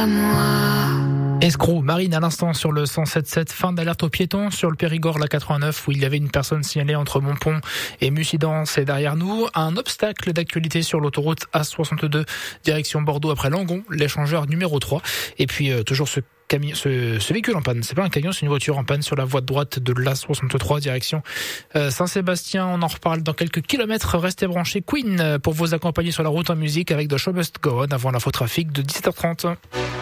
à moi. Escroc, Marine à l'instant sur le 107.7, fin d'alerte aux piétons sur le Périgord, la 89, où il y avait une personne signalée entre Montpont et Mussidan, c'est derrière nous. Un obstacle d'actualité sur l'autoroute A62, direction Bordeaux après Langon, l'échangeur numéro 3. Et puis toujours ce véhicule en panne, c'est pas un camion, c'est une voiture en panne sur la voie de droite de l'A63 direction Saint-Sébastien. On en reparle dans quelques kilomètres. Restez branchés. Queen pour vous accompagner sur la route en musique avec The Show Must Go On avant l'infotrafic de 17h30.